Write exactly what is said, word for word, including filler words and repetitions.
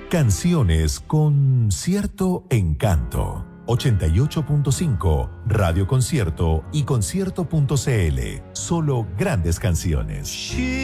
Canciones con cierto encanto. ochenta y ocho punto cinco, Radio Concierto y concierto punto c l. Solo grandes canciones.